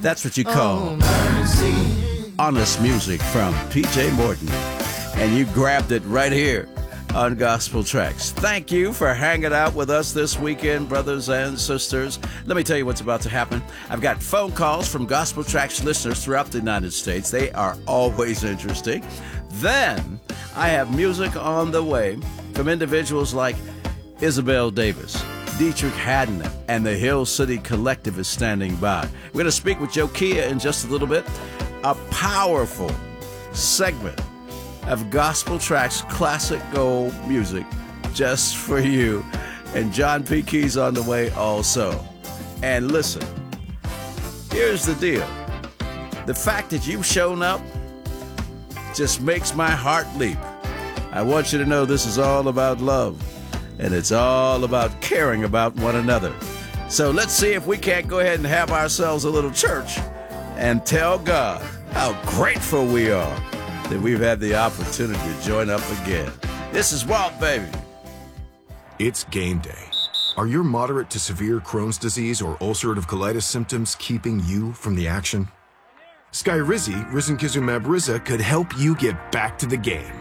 That's what you call honest music from PJ Morton. And you grabbed it right here on Gospel Tracks. Thank you for hanging out with us this weekend, brothers and sisters. Let me tell you what's about to happen. I've got phone calls from Gospel Tracks listeners throughout the United States. They are always interesting. Then I have music on the way from individuals like Isabel Davis, Dietrich Haddon, and the Hill City Collective is standing by. We're going to speak with Joe Kia in just a little bit. A powerful segment of Gospel Tracks classic gold music just for you. And John P. Key's on the way also. And listen, here's the deal. The fact that you've shown up just makes my heart leap. I want you to know this is all about love, and it's all about caring about one another. So let's see if we can't go ahead and have ourselves a little church and tell God how grateful we are that we've had the opportunity to join up again. This is Walt, baby. It's game day. Are your moderate to severe Crohn's disease or ulcerative colitis symptoms keeping you from the action? Skyrizi, risankizumab Riza, could help you get back to the game.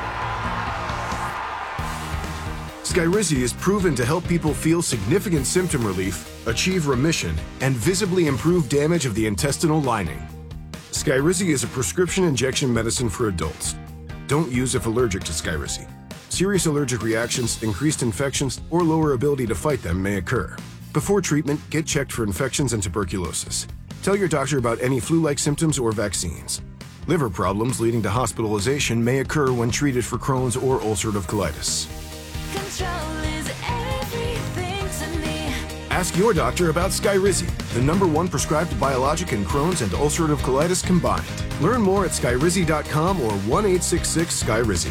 Skyrizi is proven to help people feel significant symptom relief, achieve remission, and visibly improve damage of the intestinal lining. Skyrizi is a prescription injection medicine for adults. Don't use if allergic to Skyrizi. Serious allergic reactions, increased infections, or lower ability to fight them may occur. Before treatment, get checked for infections and tuberculosis. Tell your doctor about any flu-like symptoms or vaccines. Liver problems leading to hospitalization may occur when treated for Crohn's or ulcerative colitis. Control is everything to me. Ask your doctor about Skyrizi, the #1 prescribed biologic in Crohn's and ulcerative colitis combined. Learn more at skyrizi.com or 1-866-SKYRIZI.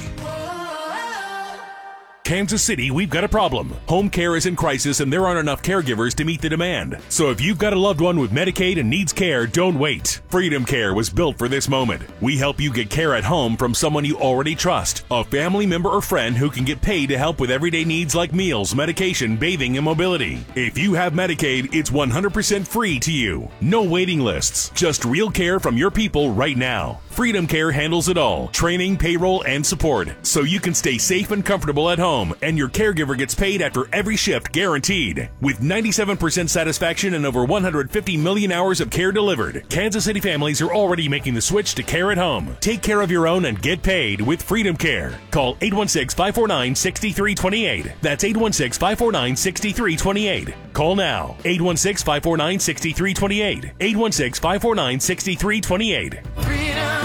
Kansas City, we've got a problem. Home care is in crisis and there aren't enough caregivers to meet the demand. So if you've got a loved one with Medicaid and needs care, don't wait. Freedom Care was built for this moment. We help you get care at home from someone you already trust, a family member or friend who can get paid to help with everyday needs like meals, medication, bathing, and mobility. If you have Medicaid, it's 100% free to you. No waiting lists, just real care from your people right now. Freedom Care handles it all, training, payroll, and support, so you can stay safe and comfortable at home, and your caregiver gets paid after every shift guaranteed. With 97% satisfaction and over 150 million hours of care delivered, Kansas City families are already making the switch to care at home. Take care of your own and get paid with Freedom Care. Call 816-549-6328. That's 816-549-6328. Call now. 816-549-6328. 816-549-6328.